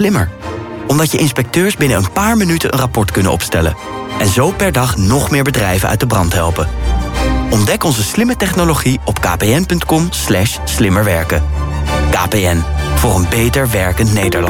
slimmer. Omdat je inspecteurs binnen een paar minuten een rapport kunnen opstellen. En zo per dag nog meer bedrijven uit de brand helpen. Ontdek onze slimme technologie op kpn.com/slimmerwerken. KPN, voor een beter werkend Nederland.